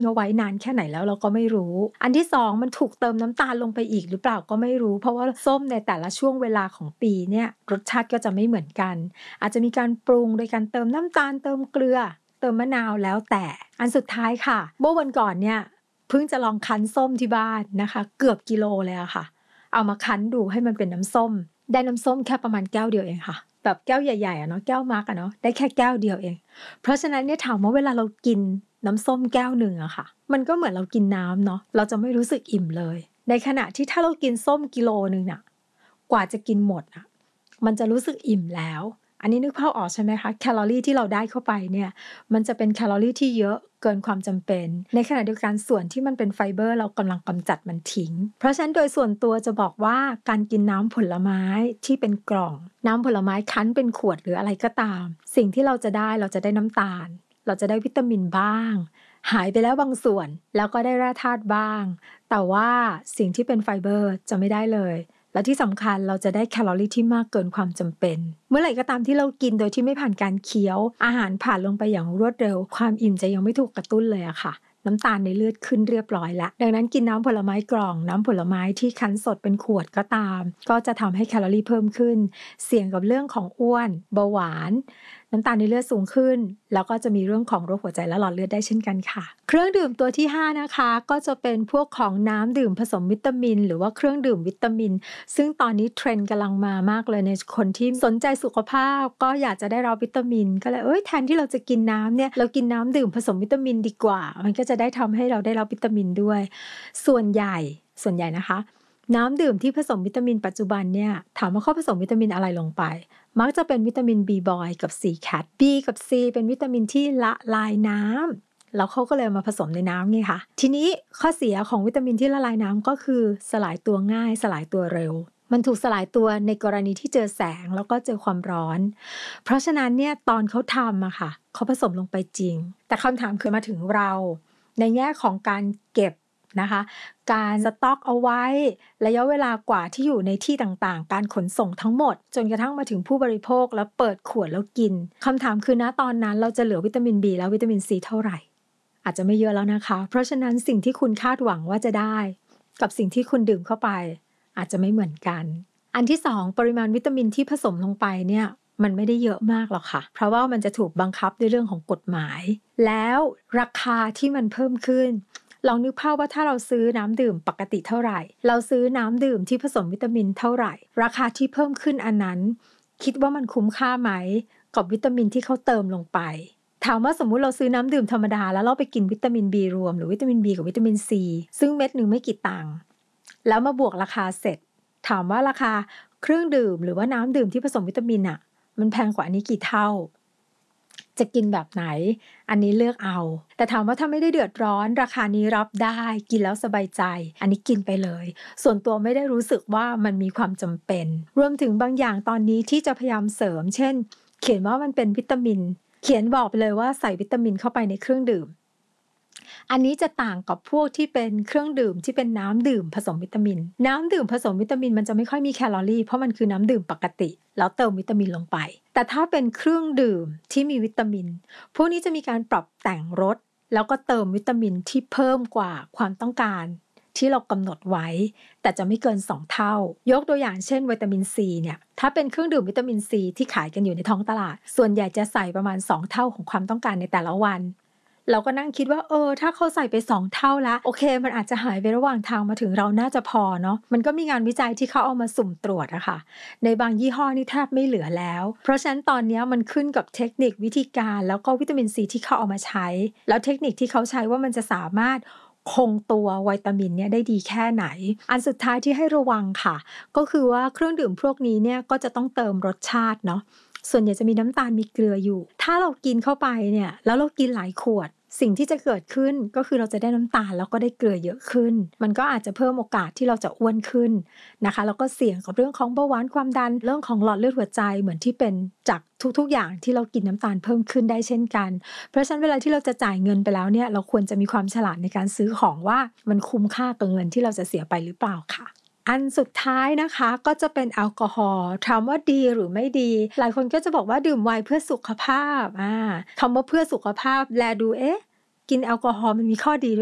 เอาไว้นานแค่ไหนแล้วเราก็ไม่รู้อันที่สองมันถูกเติมน้ำตาลลงไปอีกหรือเปล่าก็ไม่รู้เพราะว่าส้มในแต่ละช่วงเวลาของปีเนี่ยรสชาติก็จะไม่เหมือนกันอาจจะมีการปรุงโดยการเติมน้ำตาลเติมเกลือเติมมะนาวแล้วแต่อันสุดท้ายค่ะเมื่อวันก่อนเนี่ยเพิ่งจะลองคั้นส้มที่บ้านนะคะเกือบกิโลเลยอะค่ะเอามาคั้นดูให้มันเป็นน้ำส้มได้น้ำส้มแค่ประมาณแก้วเดียวเองค่ะแบบแก้วใหญ่ๆอะเนาะแก้วมาร์กอะเนาะได้แค่แก้วเดียวเองเพราะฉะนั้นเนี่ยถามว่าเวลาเรากินน้ำส้มแก้วหนึ่งอะค่ะมันก็เหมือนเรากินน้ำเนาะเราจะไม่รู้สึกอิ่มเลยในขณะที่ถ้าเรากินส้มกิโลนึงน่ะกว่าจะกินหมดอะมันจะรู้สึกอิ่มแล้วอันนี้นึกภาพออกใช่ไหมคะแคลอรี่ที่เราได้เข้าไปเนี่ยมันจะเป็นแคลอรี่ที่เยอะเกินความจำเป็นในขณะเดียวกันส่วนที่มันเป็นไฟเบอร์เรากำลังกำจัดมันทิ้งเพราะฉะนั้นโดยส่วนตัวจะบอกว่าการกินน้ำผลไม้ที่เป็นกล่องน้ำผลไม้คั้นเป็นขวดหรืออะไรก็ตามสิ่งที่เราจะได้น้ำตาลเราจะได้วิตามินบ้างหายไปแล้วบางส่วนแล้วก็ได้แร่ธาตุบ้างแต่ว่าสิ่งที่เป็นไฟเบอร์จะไม่ได้เลยและที่สำคัญเราจะได้แคลอรี่ที่มากเกินความจำเป็นเมื่อไหร่ก็ตามที่เรากินโดยที่ไม่ผ่านการเคี้ยวอาหารผ่านลงไปอย่างรวดเร็วความอิ่มจะยังไม่ถูกกระตุ้นเลยอะค่ะน้ำตาลในเลือดขึ้นเรียบร้อยแล้วดังนั้นกินน้ำผลไม้กล่องน้ำผลไม้ที่คั้นสดเป็นขวดก็ตามก็จะทำให้แคลอรี่เพิ่มขึ้นเสี่ยงกับเรื่องของอ้วนเบาหวานน้ำตาลในเลือดสูงขึ้นแล้วก็จะมีเรื่องของโรคหัวใจและหลอดเลือดได้เช่นกันค่ะเครื่องดื่มตัวที่5นะคะก็จะเป็นพวกของน้ำดื่มผสมวิตามินหรือว่าเครื่องดื่มวิตามินซึ่งตอนนี้เทรนด์กำลังมามากเลยในคนที่สนใจสุขภาพก็อยากจะได้รับวิตามินก็เลยแทนที่เราจะกินน้ำเนี่ยเรากินน้ำดื่มผสมวิตามินดีกว่ามันก็จะได้ทำให้เราได้รับวิตามินด้วยส่วนใหญ่นะคะน้ำดื่มที่ผสมวิตามินปัจจุบันเนี่ยถามว่าเขาผสมวิตามินอะไรลงไปมักจะเป็นวิตามิน B บอยกับ C cat B กับ C เป็นวิตามินที่ละลายน้ำแล้วเขาก็เลยมาผสมในน้ำไงคะทีนี้ข้อเสียของวิตามินที่ละลายน้ำก็คือสลายตัวง่ายสลายตัวเร็วมันถูกสลายตัวในกรณีที่เจอแสงแล้วก็เจอความร้อนเพราะฉะนั้นเนี่ยตอนเขาทำอะค่ะเขาผสมลงไปจริงแต่คำถามคือมาถึงเราในแง่ของการเก็บนะคะการสต็อกเอาไว้ระยะเวลากว่าที่อยู่ในที่ต่างๆการขนส่งทั้งหมดจนกระทั่งมาถึงผู้บริโภคแล้วเปิดขวดแล้วกินคำถามคือณตอนนั้นเราจะเหลือวิตามิน B และวิตามิน C เท่าไหร่อาจจะไม่เยอะแล้วนะคะเพราะฉะนั้นสิ่งที่คุณคาดหวังว่าจะได้กับสิ่งที่คุณดื่มเข้าไปอาจจะไม่เหมือนกันอันที่2ปริมาณวิตามินที่ผสมลงไปเนี่ยมันไม่ได้เยอะมากหรอกค่ะเพราะว่ามันจะถูกบังคับด้วยเรื่องของกฎหมายแล้วราคาที่มันเพิ่มขึ้นลองนึกภาพว่าถ้าเราซื้อน้ำดื่มปกติเท่าไหร่เราซื้อน้ำดื่มที่ผสมวิตามินเท่าไหร่ราคาที่เพิ่มขึ้นอันนั้นคิดว่ามันคุ้มค่าไหมกับวิตามินที่เขาเติมลงไปถามว่าสมมุติเราซื้อน้ำดื่มธรรมดาแล้วเราไปกินวิตามิน B รวมหรือวิตามิน B กับวิตามิน C ซึ่งเม็ดหนึ่งไม่กี่ตังค์แล้วมาบวกราคาเสร็จถามว่าราคาเครื่องดื่มหรือว่าน้ำดื่มที่ผสมวิตามินอะมันแพงกว่าอันนี้กี่เท่าจะกินแบบไหนอันนี้เลือกเอาแต่ถามว่าถ้าไม่ได้เดือดร้อนราคานี้รับได้กินแล้วสบายใจอันนี้กินไปเลยส่วนตัวไม่ได้รู้สึกว่ามันมีความจำเป็นรวมถึงบางอย่างตอนนี้ที่จะพยายามเสริมเช่นเขียนว่ามันเป็นวิตามินเขียนบอกไปเลยว่าใส่วิตามินเข้าไปในเครื่องดื่มอันนี้จะต่างกับพวกที่เป็นเครื่องดื่มที่เป็นน้ำดื่มผสมวิตามินน้ำดื่มผสมวิตามินมันจะไม่ค่อยมีแคลอรี่เพราะมันคือน้ำดื่มปกติแล้วเติมวิตามินลงไปแต่ถ้าเป็นเครื่องดื่มที่มีวิตามินพวกนี้จะมีการปรับแต่งรสแล้วก็เติมวิตามินที่เพิ่มกว่าความต้องการที่เรากำหนดไว้แต่จะไม่เกิน2เท่ายกตัวอย่างเช่นวิตามินซีเนี่ยถ้าเป็นเครื่องดื่มวิตามินซีที่ขายกันอยู่ในท้องตลาดส่วนใหญ่จะใส่ประมาณ2เท่าของความต้องการในแต่ละวันเราก็นั่งคิดว่าถ้าเขาใส่ไป2เท่าแล้วโอเคมันอาจจะหายไประหว่างทางมาถึงเราน่าจะพอเนาะมันก็มีงานวิจัยที่เขาเอามาสุ่มตรวจอะค่ะในบางยี่ห้อนี่แทบไม่เหลือแล้วเพราะฉะนั้นตอนนี้มันขึ้นกับเทคนิควิธีการแล้วก็วิตามินซีที่เขาเอามาใช้แล้วเทคนิคที่เขาใช้ว่ามันจะสามารถคงตัววิตามินเนี่ยได้ดีแค่ไหนอันสุดท้ายที่ให้ระวังค่ะก็คือว่าเครื่องดื่มพวกนี้เนี่ยก็จะต้องเติมรสชาติเนาะส่วนใหญ่จะมีน้ำตาลมีเกลืออยู่ถ้าเรากินเข้าไปเนี่ยแล้วเรากินหลายขวดสิ่งที่จะเกิดขึ้นก็คือเราจะได้น้ำตาลแล้วก็ได้เกลือเยอะขึ้นมันก็อาจจะเพิ่มโอกาสที่เราจะอ้วนขึ้นนะคะแล้วก็เสี่ยงกับเรื่องของเบาหวานความดันเรื่องของหลอดเลือดหัวใจเหมือนที่เป็นจากทุกๆอย่างที่เรากินน้ำตาลเพิ่มขึ้นได้เช่นกันเพราะฉะนั้นเวลาที่เราจะจ่ายเงินไปแล้วเนี่ยเราควรจะมีความฉลาดในการซื้อของว่ามันคุ้มค่ากับเงินที่เราจะเสียไปหรือเปล่าค่ะอันสุดท้ายนะคะก็จะเป็นแอลกอฮอล์ถามว่าดีหรือไม่ดีหลายคนก็จะบอกว่าดื่มไวน์เพื่อสุขภาพคำว่าเพื่อสุขภาพแลดูกินแอลกอฮอล์มันมีข้อดีด้วย